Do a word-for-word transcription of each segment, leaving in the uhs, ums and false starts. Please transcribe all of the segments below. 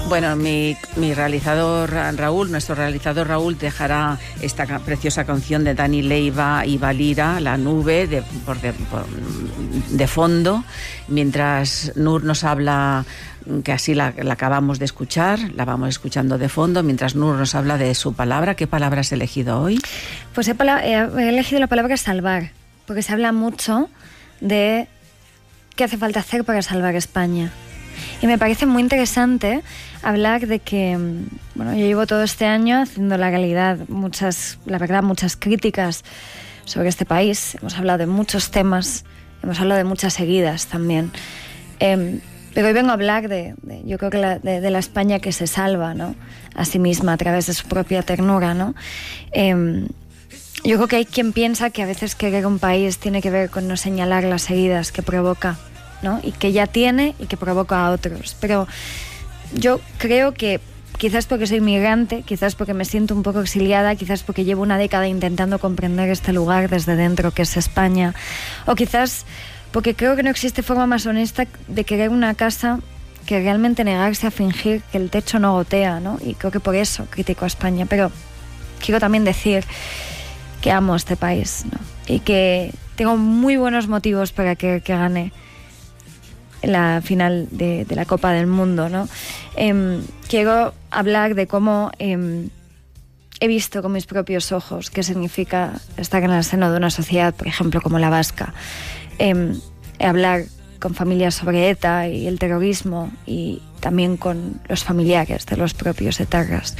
Bueno, mi, mi realizador Raúl, nuestro realizador Raúl, dejará esta preciosa canción de Dani Leiva y Valira, La Nube, de, por de, por, de fondo, mientras Nur nos habla, que así la, la acabamos de escuchar, la vamos escuchando de fondo, mientras Nur nos habla de su palabra. ¿Qué palabra has elegido hoy? Pues he, he elegido la palabra salvar, porque se habla mucho de qué hace falta hacer para salvar España. Y me parece muy interesante hablar de que, bueno, yo llevo todo este año haciendo la realidad, muchas, la verdad, muchas críticas sobre este país. Hemos hablado de muchos temas, hemos hablado de muchas heridas también. Eh, pero hoy vengo a hablar de, de yo creo que la, de, de la España que se salva, ¿no?, a sí misma a través de su propia ternura, ¿no? Eh, yo creo que hay quien piensa que a veces querer un país tiene que ver con no señalar las heridas que provoca, ¿no?, y que ya tiene y que provoca a otros. Pero yo creo que quizás porque soy migrante, quizás porque me siento un poco exiliada, quizás porque llevo una década intentando comprender este lugar desde dentro que es España, o quizás porque creo que no existe forma más honesta de querer una casa que realmente negarse a fingir que el techo no gotea, ¿no? Y creo que por eso critico a España. Pero quiero también decir que amo este país, ¿no?, y que tengo muy buenos motivos para querer que gane la final de, de la Copa del Mundo, ¿no? Eh, quiero hablar de cómo eh, he visto con mis propios ojos qué significa estar en el seno de una sociedad, por ejemplo, como la vasca. Eh, hablar con familias sobre ETA y el terrorismo, y también con los familiares de los propios etarras.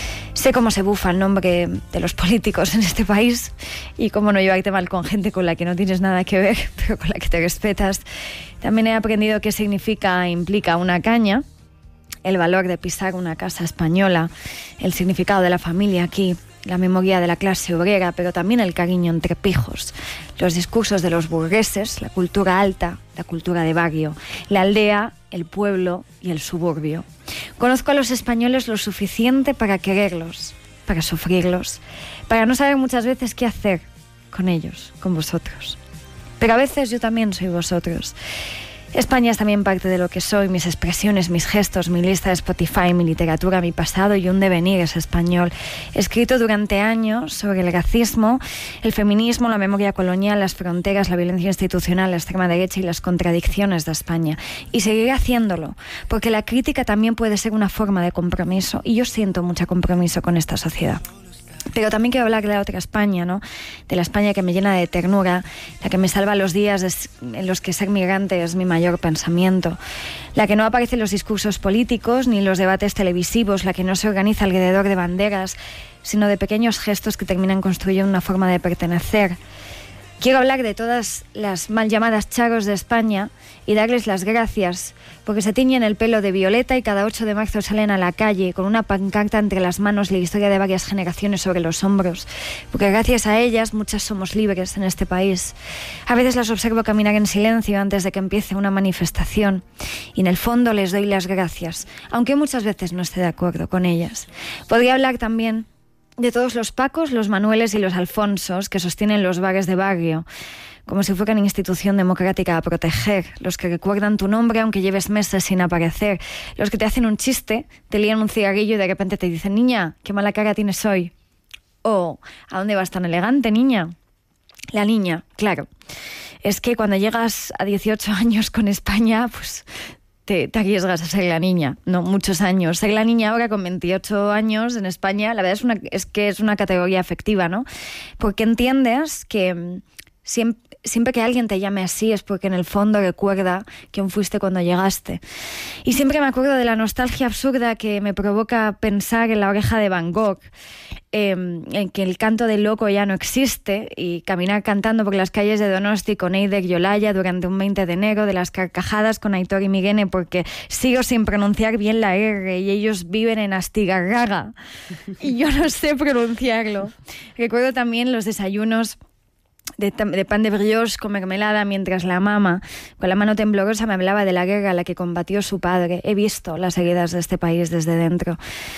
Sé cómo se bufa el nombre de los políticos en este país y cómo no llevarte mal con gente con la que no tienes nada que ver, pero con la que te respetas. También he aprendido qué significa e implica una caña, el valor de pisar una casa española, el significado de la familia aquí, la memoria de la clase obrera, pero también el cariño entre pijos, los discursos de los burgueses, la cultura alta, la cultura de barrio, la aldea, el pueblo y el suburbio. Conozco a los españoles lo suficiente para quererlos, para sufrirlos, para no saber muchas veces qué hacer con ellos, con vosotros. Pero a veces yo también soy vosotros. España es también parte de lo que soy, mis expresiones, mis gestos, mi lista de Spotify, mi literatura, mi pasado y un devenir es español. He escrito durante años sobre el racismo, el feminismo, la memoria colonial, las fronteras, la violencia institucional, la extrema derecha y las contradicciones de España. Y seguiré haciéndolo, porque la crítica también puede ser una forma de compromiso, y yo siento mucho compromiso con esta sociedad. Pero también quiero hablar de la otra España, ¿no?, de la España que me llena de ternura, la que me salva los días en los que ser migrante es mi mayor pensamiento, la que no aparece en los discursos políticos ni en los debates televisivos, la que no se organiza alrededor de banderas, sino de pequeños gestos que terminan construyendo una forma de pertenecer. Quiero hablar de todas las mal llamadas chagos de España y darles las gracias, porque se tiñen el pelo de violeta y cada ocho de marzo salen a la calle con una pancarta entre las manos y la historia de varias generaciones sobre los hombros, porque gracias a ellas muchas somos libres en este país. A veces las observo caminar en silencio antes de que empiece una manifestación y en el fondo les doy las gracias, aunque muchas veces no esté de acuerdo con ellas. Podría hablar también de todos los Pacos, los Manueles y los Alfonsos que sostienen los bares de barrio, como si fueran institución democrática a proteger, los que recuerdan tu nombre aunque lleves meses sin aparecer, los que te hacen un chiste, te lían un cigarrillo y de repente te dicen: niña, qué mala cara tienes hoy. O, ¿a dónde vas tan elegante, niña? La niña, claro. Es que cuando llegas a dieciocho años con España, pues Te, te arriesgas a ser la niña, no, muchos años. Ser la niña ahora con veintiocho años en España, la verdad es, una, es que es una categoría afectiva, ¿no? Porque entiendes que siempre, siempre que alguien te llame así es porque en el fondo recuerda quién fuiste cuando llegaste. Y siempre me acuerdo de la nostalgia absurda que me provoca pensar en La oreja de Van Gogh, eh, en que el canto del loco ya no existe, y caminar cantando por las calles de Donosti con Eider y Olaya durante un veinte de enero, de las carcajadas con Aitor y Miguene porque sigo sin pronunciar bien la R y ellos viven en Astigarraga y yo no sé pronunciarlo. Recuerdo también los desayunos De, de pan de brioche con mermelada mientras la mamá, con la mano temblorosa, me hablaba de la guerra a la que combatió su padre. He visto las heridas de este país desde dentro.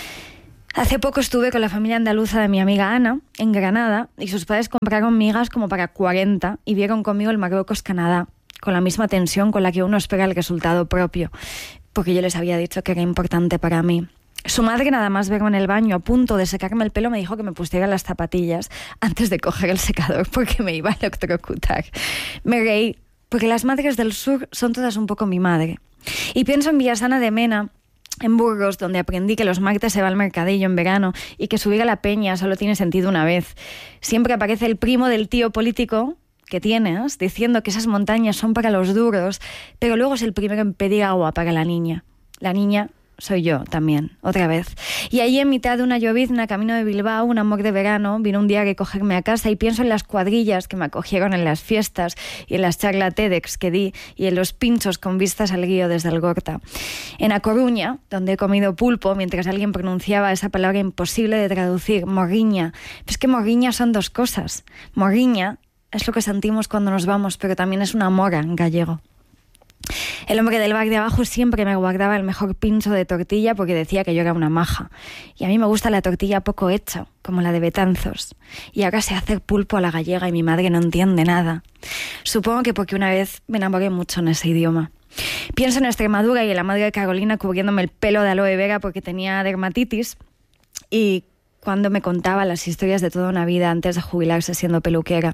Hace poco estuve con la familia andaluza de mi amiga Ana en Granada y sus padres compraron migas como para cuarenta y vieron conmigo el Marruecos-Canadá, con la misma tensión con la que uno espera el resultado propio. porque yo les había dicho que era importante para mí. Su madre, nada más verme en el baño a punto de secarme el pelo, me dijo que me pusiera las zapatillas antes de coger el secador porque me iba a electrocutar. Me reí, porque las madres del sur son todas un poco mi madre. Y pienso en Villasana de Mena, en Burgos, donde aprendí que los martes se va al mercadillo en verano y que subir a la peña solo tiene sentido una vez. Siempre aparece el primo del tío político que tienes diciendo que esas montañas son para los duros, pero luego es el primero en pedir agua para la niña. La niña soy yo también, otra vez. Y allí en mitad de una llovizna, camino de Bilbao, un amor de verano, vino un día a recogerme a casa y pienso en las cuadrillas que me acogieron en las fiestas y en las charlas TEDx que di y en los pinchos con vistas al río desde el Gorta. En A Coruña, donde he comido pulpo mientras alguien pronunciaba esa palabra imposible de traducir, morriña. Pues que morriña son dos cosas. Morriña es lo que sentimos cuando nos vamos, pero también es una mora en gallego. El hombre del bar de abajo siempre me guardaba el mejor pincho de tortilla porque decía que yo era una maja. Y a mí me gusta la tortilla poco hecha, como la de Betanzos. Y ahora sé hacer pulpo a la gallega y mi madre no entiende nada. Supongo que porque una vez me enamoré mucho en ese idioma. Pienso en Extremadura y en la madre de Carolina cubriéndome el pelo de aloe vera porque tenía dermatitis y cuando me contaba las historias de toda una vida antes de jubilarse siendo peluquera.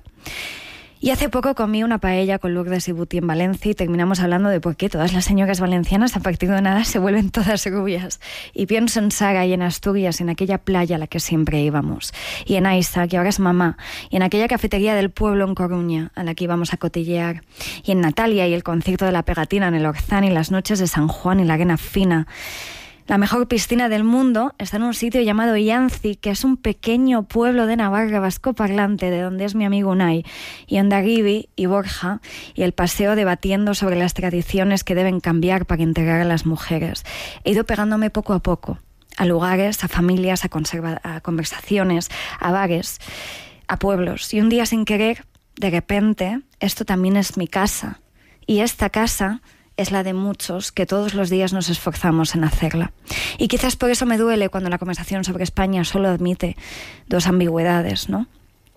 Y hace poco comí una paella con Lourdes y Buti en Valencia y terminamos hablando de por qué todas las señoras valencianas a partir de nada se vuelven todas rubias. Y pienso en Sara y en Asturias, en aquella playa a la que siempre íbamos. Y en Aisa, que ahora es mamá. Y en aquella cafetería del pueblo en Coruña, a la que íbamos a cotillear. Y en Natalia y el concierto de la Pegatina en el Orzán y las noches de San Juan y la arena fina. La mejor piscina del mundo está en un sitio llamado Ianzi, que es un pequeño pueblo de Navarra vascoparlante, de donde es mi amigo Unai, y Ondarribi y Borja, y el paseo debatiendo sobre las tradiciones que deben cambiar para integrar a las mujeres. He ido pegándome poco a poco, a lugares, a familias, a, conserva- a conversaciones, a bares, a pueblos. Y un día sin querer, de repente, esto también es mi casa. Y esta casa es la de muchos que todos los días nos esforzamos en hacerla. Y quizás por eso me duele cuando la conversación sobre España solo admite dos ambigüedades, ¿no?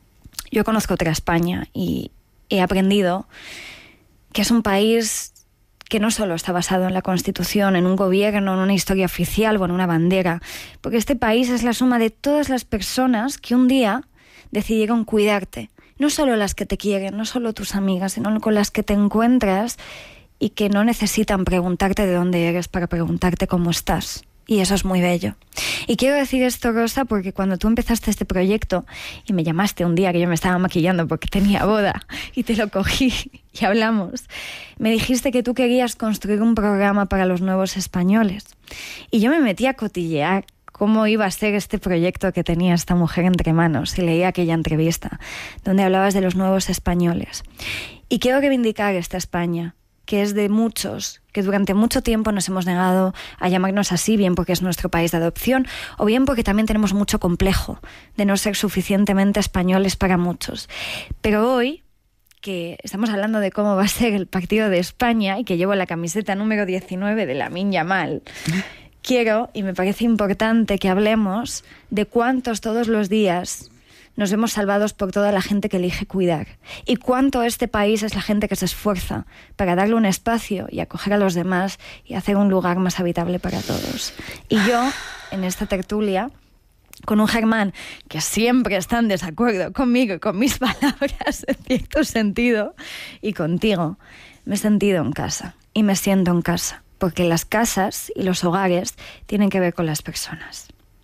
Yo conozco otra España y he aprendido que es un país que no solo está basado en la Constitución, en un gobierno, en una historia oficial o en una bandera, porque este país es la suma de todas las personas que un día decidieron cuidarte. No solo las que te quieren, no solo tus amigas, sino con las que te encuentras y que no necesitan preguntarte de dónde eres para preguntarte cómo estás. Y eso es muy bello. Y quiero decir esto, Rosa, porque cuando tú empezaste este proyecto y me llamaste un día que yo me estaba maquillando porque tenía boda y te lo cogí y hablamos, me dijiste que tú querías construir un programa para los nuevos españoles. Y yo me metí a cotillear cómo iba a ser este proyecto que tenía esta mujer entre manos y leí aquella entrevista donde hablabas de los nuevos españoles. Y quiero reivindicar esta España, que es de muchos, que durante mucho tiempo nos hemos negado a llamarnos así, bien porque es nuestro país de adopción, o bien porque también tenemos mucho complejo de no ser suficientemente españoles para muchos. Pero hoy, que estamos hablando de cómo va a ser el partido de España y que llevo la camiseta número diecinueve de Lamine Yamal, quiero, y me parece importante que hablemos de cuántos todos los días nos vemos salvados por toda la gente que elige cuidar. Y cuánto este país es la gente que se esfuerza para darle un espacio y acoger a los demás y hacer un lugar más habitable para todos. Y yo, en esta tertulia, con un Germán que siempre está en desacuerdo conmigo y con mis palabras, en cierto sentido, y contigo, me he sentido en casa. Y me siento en casa. Porque las casas y los hogares tienen que ver con las personas.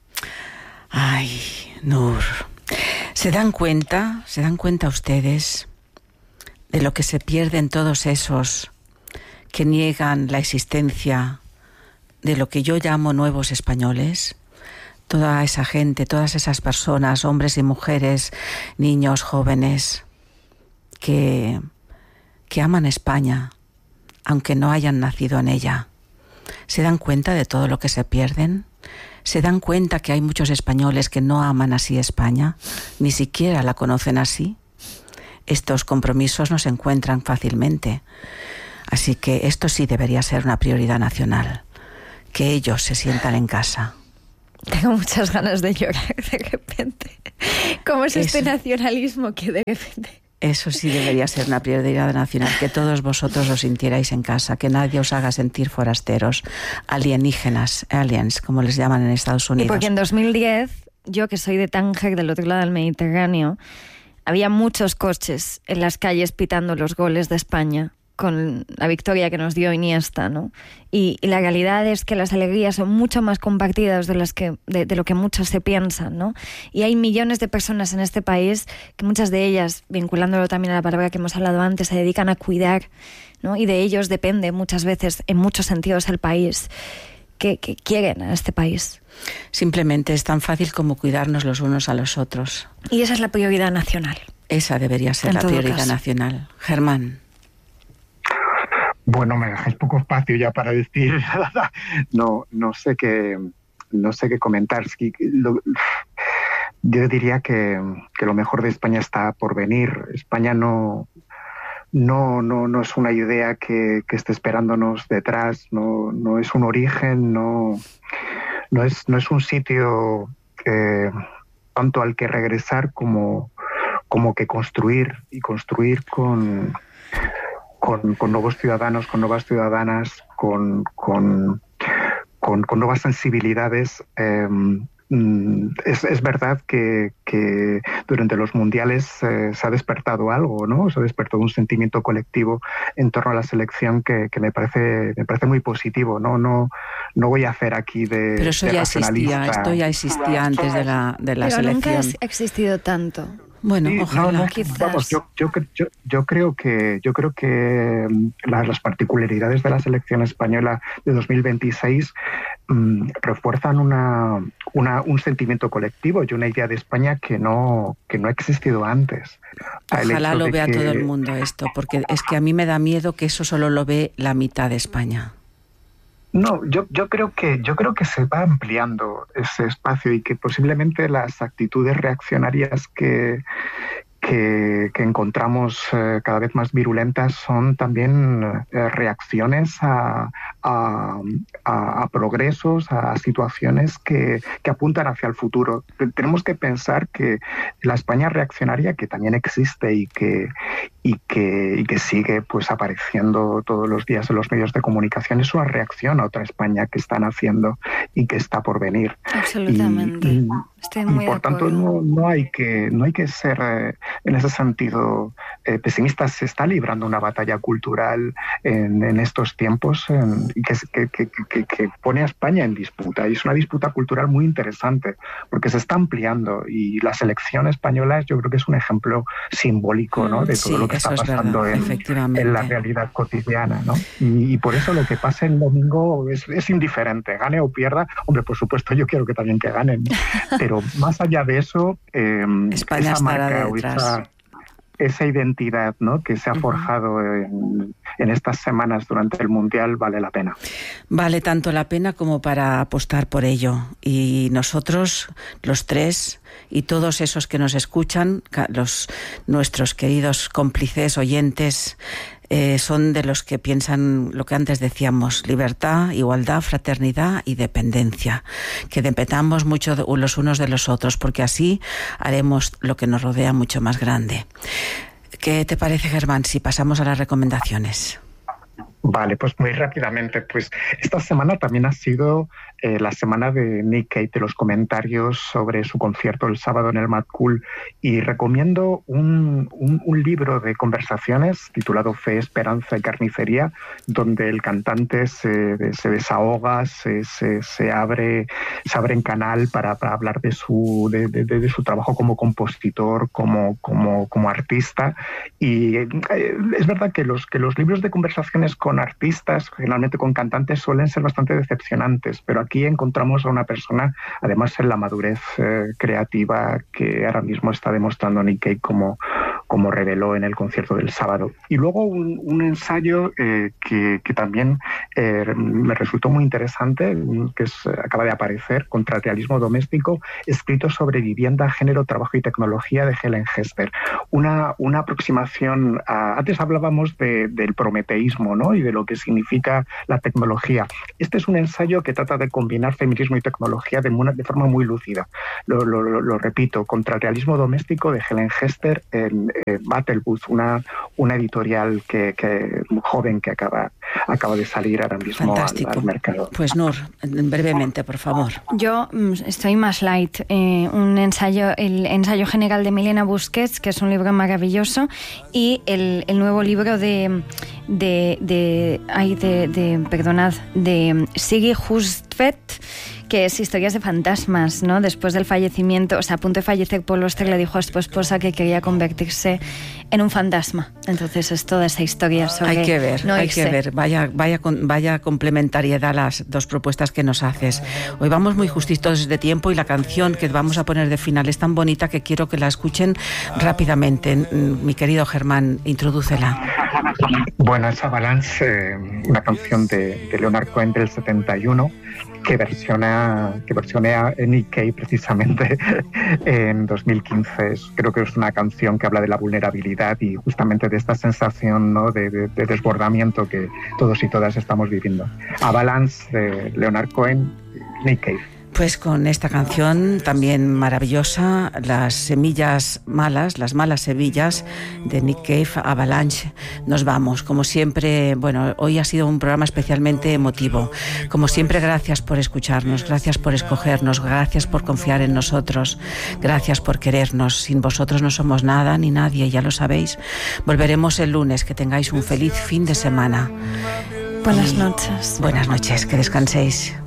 Ay, Nur, ¿se dan cuenta, se dan cuenta ustedes de lo que se pierden todos esos que niegan la existencia de lo que yo llamo nuevos españoles? Toda esa gente, todas esas personas, hombres y mujeres, niños, jóvenes, que, que aman España, aunque no hayan nacido en ella. ¿Se dan cuenta de todo lo que se pierden? ¿Se dan cuenta que hay muchos españoles que no aman así España? Ni siquiera la conocen así. Estos compromisos no se encuentran fácilmente. Así que esto sí debería ser una prioridad nacional. Que ellos se sientan en casa. Tengo muchas ganas de llorar de repente. ¿Cómo es, es este nacionalismo que de repente Eso sí debería ser una prioridad nacional, que todos vosotros os sintierais en casa, que nadie os haga sentir forasteros, alienígenas, aliens, como les llaman en Estados Unidos. Y porque en dos mil diez, yo que soy de Tánger, del otro lado del Mediterráneo, había muchos coches en las calles pitando los goles de España, con la victoria que nos dio Iniesta, ¿no? Y, y la realidad es que las alegrías son mucho más compartidas de, las que, de, de lo que muchos se piensan, ¿no? Y hay millones de personas en este país que muchas de ellas, vinculándolo también a la palabra que hemos hablado antes, se dedican a cuidar, ¿no? Y de ellos depende muchas veces, en muchos sentidos, el país, que, que quieren a este país. Simplemente es tan fácil como cuidarnos los unos a los otros. Y esa es la prioridad nacional. Esa debería ser En la todo prioridad caso. nacional. Germán. Bueno, me dejáis poco espacio ya para decir nada. No, no sé qué, no sé qué comentar. Sí, lo, yo diría que, que lo mejor de España está por venir. España no, no, no, no es una idea que, que esté esperándonos detrás. No, no es un origen. No, no es, no es un sitio que, tanto al que regresar como, como que construir y construir con Con, con nuevos ciudadanos, con nuevas ciudadanas, con, con, con, con nuevas sensibilidades. Eh, es, es verdad que, que durante los mundiales eh, se ha despertado algo, ¿no? Se ha despertado un sentimiento colectivo en torno a la selección que, que me parece me parece muy positivo. No, no, no voy a hacer aquí de Pero eso de ya existía, racionalista. esto ya existía antes de la, de la Pero selección. nunca ha existido tanto. Bueno, Sí, ojalá. no, no, quizás. vamos, yo, yo, yo, yo creo que yo creo que las, las particularidades de la selección española de dos mil veintiséis mmm, refuerzan una, una, un sentimiento colectivo y una idea de España que no, que no ha existido antes. El Ojalá hecho lo de vea que- todo el mundo esto, porque es que a mí me da miedo que eso solo lo ve la mitad de España. No, yo, yo creo que yo creo que se va ampliando ese espacio y que posiblemente las actitudes reaccionarias que, que, que encontramos eh, cada vez más virulentas son también eh, reacciones a, a, a, a progresos, a situaciones que, que apuntan hacia el futuro. Tenemos que pensar que la España reaccionaria, que también existe y que, y que, y que sigue pues apareciendo todos los días en los medios de comunicación, es una reacción a otra España que están haciendo y que está por venir. Absolutamente. Y, y, Estoy muy y por de tanto acuerdo. no, no hay que no hay que ser eh, en ese sentido eh, pesimistas. Se está librando una batalla cultural en, en estos tiempos en, que, que, que, que, que pone a España en disputa, y es una disputa cultural muy interesante porque se está ampliando, y la selección española yo creo que es un ejemplo simbólico, ¿no?, de todo Sí, lo que está eso es pasando verdad, en, efectivamente. en la realidad cotidiana, ¿no? Y, y por eso lo que pase el domingo es, es indiferente, gane o pierda. Hombre, por supuesto yo quiero que también que ganen, pero más allá de eso, eh, España esa estará marca o detrás. esa, esa identidad, ¿no?, que se ha Ujú. forjado en, en estas semanas durante el Mundial vale la pena. Vale tanto la pena como para apostar por ello. Y nosotros, los tres, y todos esos que nos escuchan, ca- los nuestros queridos cómplices, oyentes, eh, son de los que piensan lo que antes decíamos: libertad, igualdad, fraternidad y dependencia. Que dependamos mucho de- los unos de los otros, porque así haremos lo que nos rodea mucho más grande. ¿Qué te parece, Germán, si pasamos a las recomendaciones? Vale, pues muy rápidamente, pues esta semana también ha sido eh, la semana de Nick Cave, de los comentarios sobre su concierto el sábado en el Mad Cool, y recomiendo un, un, un libro de conversaciones titulado Fe, Esperanza y Carnicería, donde el cantante se, se desahoga, se, se, se abre se abre en canal para, para hablar de su, de, de, de su trabajo como compositor, como, como, como artista. Y eh, es verdad que los, que los libros de conversaciones con artistas, generalmente con cantantes, suelen ser bastante decepcionantes, pero aquí encontramos a una persona, además en la madurez eh, creativa que ahora mismo está demostrando Nick Cave, como, como reveló en el concierto del sábado. Y luego un, un ensayo eh, que, que también eh, me resultó muy interesante, que es, acaba de aparecer, Contra el realismo doméstico, escrito sobre vivienda, género, trabajo y tecnología, de Helen Hester. Una, una aproximación a... Antes hablábamos de, del prometeísmo, ¿no?, y de lo que significa la tecnología. Este es un ensayo que trata de combinar feminismo y tecnología de, una, de forma muy lúcida. Lo, lo, lo repito, Contra el realismo doméstico, de Helen Hester, en, Battle Booth, una, una editorial que, que joven que acaba, acaba de salir ahora mismo al, al mercado. Pues Nur, brevemente, por favor. Yo estoy más light. Eh, un ensayo, el ensayo general de Milena Busquets, que es un libro maravilloso, y el, el nuevo libro de de de, ay, de, de perdonad, de Sigrid Hustvedt, que es historias de fantasmas, ¿no? Después del fallecimiento, o sea, a punto de fallecer, Paul Auster le dijo a su esposa que quería convertirse en un fantasma. Entonces es toda esa historia sobre Hay que ver, no hay irse. que ver. Vaya, vaya, vaya complementariedad las dos propuestas que nos haces. Hoy vamos muy justitos de tiempo y la canción que vamos a poner de final es tan bonita que quiero que la escuchen rápidamente. Mi querido Germán, introdúcela. Bueno, es Avalanche, eh, una canción de, de Leonard Cohen del setenta y uno, que versiona, que versionea Nick Cave precisamente en dos mil quince. Es, creo que es una canción que habla de la vulnerabilidad y justamente de esta sensación, ¿no?, de, de, de desbordamiento que todos y todas estamos viviendo. Avalanche de Leonard Cohen, Nick Cave. Pues con esta canción también maravillosa, Las semillas malas, las malas semillas de Nick Cave, Avalanche, nos vamos. Como siempre, bueno, hoy ha sido un programa especialmente emotivo. Como siempre, gracias por escucharnos, gracias por escogernos, gracias por confiar en nosotros, gracias por querernos. Sin vosotros no somos nada ni nadie, ya lo sabéis. Volveremos el lunes, que tengáis un feliz fin de semana. Buenas noches. Buenas noches, que descanséis.